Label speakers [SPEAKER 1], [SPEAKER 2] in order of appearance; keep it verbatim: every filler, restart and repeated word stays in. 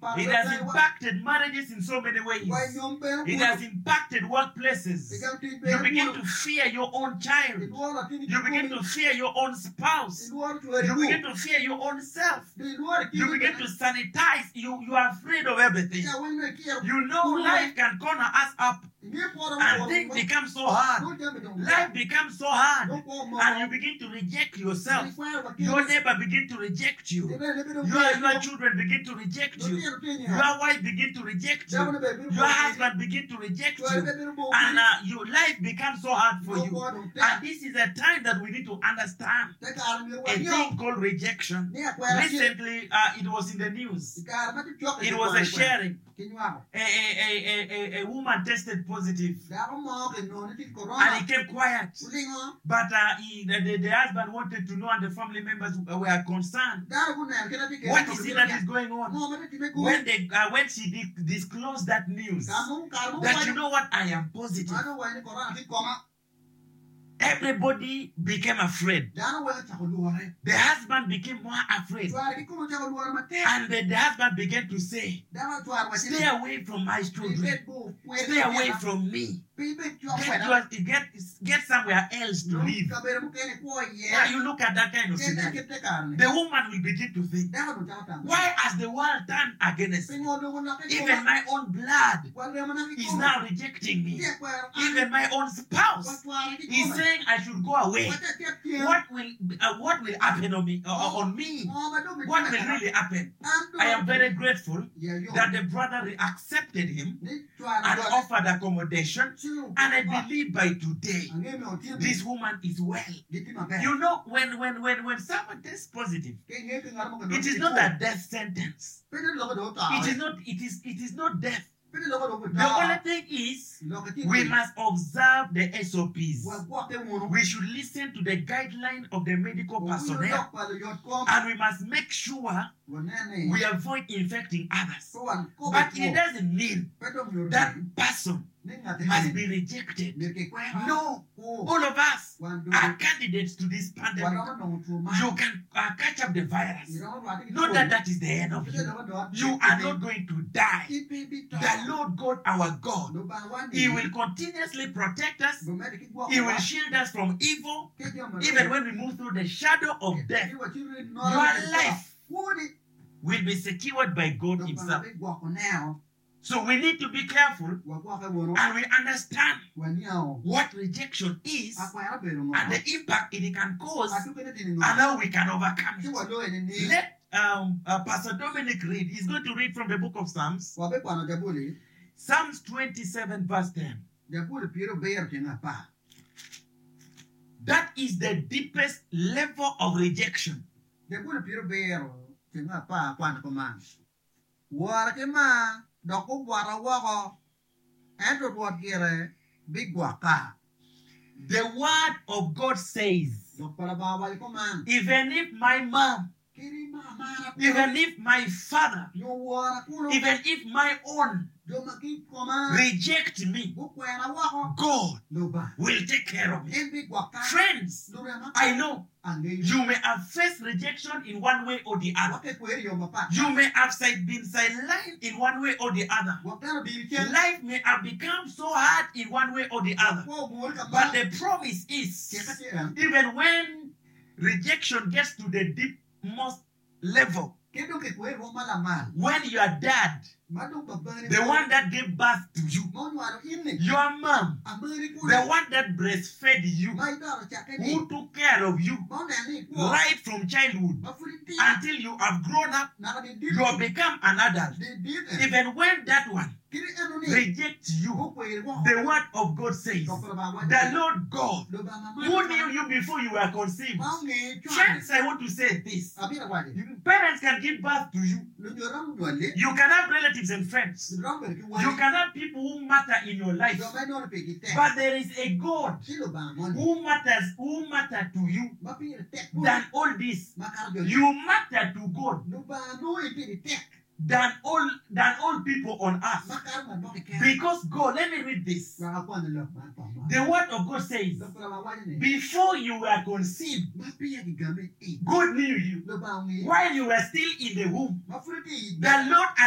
[SPEAKER 1] It has impacted marriages in so many ways. It has impacted workplaces. You begin to fear your own child. You begin to fear your own spouse. You begin to fear your own self. You begin to sanitize. You, you are afraid of everything. You know life can corner us up. And things become so hard. Life becomes so hard. And you begin to reject yourself. Your neighbor begin to reject you. Your, your children begin to reject you. Your wife begin to reject you. Your husband begin to reject you. And uh, your life becomes so hard for you. And this is a time that we need to understand a thing called rejection. Recently, uh, it was in the news. It was a sharing. A, a, a, a, a woman tested positive. And he kept quiet. But uh, he, the, the husband wanted to know, and the family members were concerned. What is it that is going on? When, they, uh, when she di disclosed that news, that you know what, I am positive. Everybody became afraid. The husband became more afraid. And the, the husband began to say, stay away from my children. Stay away from me. Get, get, get somewhere else to live. Now you look at that kind of scenario. The woman will begin to think, why has the world turned against me? Even my own blood is now rejecting me. Even my own spouse is saying I should go away. What will uh, what will happen on me? Uh, on me? What will really happen? I am very grateful that the brother accepted him and offered accommodation. And I believe by today, this woman is well. You know, when when when when someone tests positive, it is not a death sentence. It is not. It is. It is not death. The only thing is, we must observe the S O Ps. We should listen to the guideline of the medical personnel. And we must make sure we avoid infecting others. But it doesn't mean that person must be rejected. No, all of us are candidates to this pandemic. You can uh, catch up the virus. Not that that is the end of you. You are not going to die. The Lord God, our God, He will continuously protect us. He will shield us from evil. Even when we move through the shadow of death, your life will be secured by God Himself. So we need to be careful and we understand what rejection is and the impact it can cause and how we can overcome it. Let um, uh, Pastor Dominic read. He's going to read from the book of Psalms. Psalms twenty-seven verse ten. That is the deepest level of rejection. The word of God says, even if my mom, even if my father, even if my own reject me, God will take care of me. Friends, I know you may have faced rejection in one way or the other. You may have been sidelined in one way or the other. Life may have become so hard in one way or the other. But the promise is, even when rejection gets to the deepmost level, when your dad, the one that gave birth to you, your mom, the one that breastfed you, who took care of you right from childhood until you have grown up, you have become an adult. Even when that one rejects you, the word of God says, the Lord God, who knew you before you were conceived. Friends, I want to say this. Parents can give birth to you. You can have relatives and friends. You can have people who matter in your life. But there is a God who matters, who matter to you than all this. You matter to God than all than all people on earth. Because God, let me read this. The word of God says, before you were conceived, God knew you. While you were still in the womb, the Lord